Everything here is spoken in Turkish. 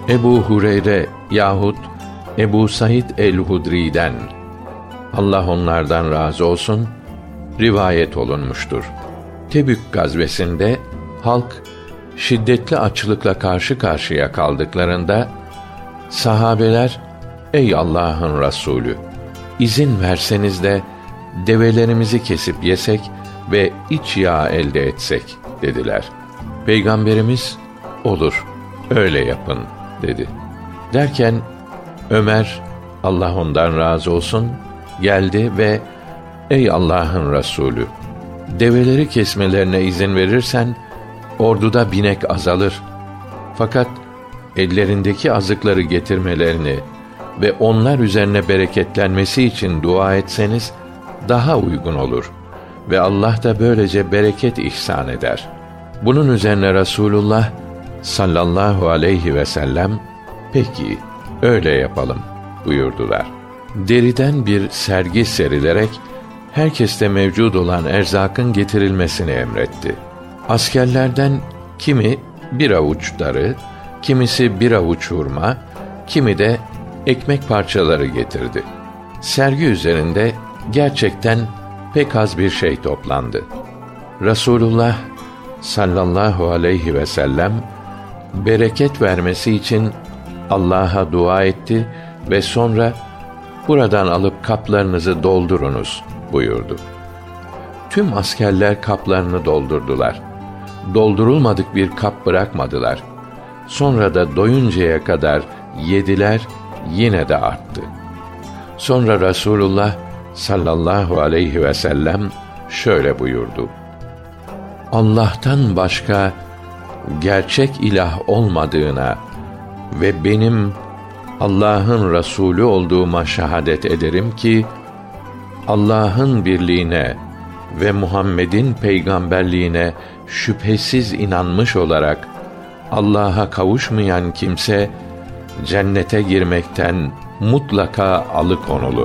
Ebu Hureyre yahut Ebu Said el-Hudri'den, Allah onlardan razı olsun, rivayet olunmuştur. Tebük gazvesinde halk şiddetli açlıkla karşı karşıya kaldıklarında sahabeler, ey Allah'ın Resulü, izin verseniz de develerimizi kesip yesek ve iç yağ elde etsek dediler. Peygamberimiz, olur, öyle yapın dedi. Derken Ömer, Allah ondan razı olsun, geldi ve ey Allah'ın Resulü, develeri kesmelerine izin verirsen orduda binek azalır. Fakat ellerindeki azıkları getirmelerini ve onlar üzerine bereketlenmesi için dua etseniz daha uygun olur ve Allah da böylece bereket ihsan eder. Bunun üzerine Resulullah sallallahu aleyhi ve sellem, peki öyle yapalım buyurdular. Deriden bir sergi serilerek herkeste mevcud olan erzakın getirilmesini emretti. Askerlerden kimi bir avuç darı, kimisi bir avuç hurma, kimi de ekmek parçaları getirdi. Sergi üzerinde gerçekten pek az bir şey toplandı. Resulullah sallallahu aleyhi ve sellem bereket vermesi için Allah'a dua etti ve sonra buradan alıp kaplarınızı doldurunuz buyurdu. Tüm askerler kaplarını doldurdular. Doldurulmadık bir kap bırakmadılar. Sonra da doyuncaya kadar yediler, yine de arttı. Sonra Resulullah sallallahu aleyhi ve sellem şöyle buyurdu: Allah'tan başka gerçek ilah olmadığına ve benim Allah'ın Resulü olduğuma şahadet ederim ki, Allah'ın birliğine ve Muhammed'in peygamberliğine şüphesiz inanmış olarak Allah'a kavuşmayan kimse cennete girmekten mutlaka alıkonulur.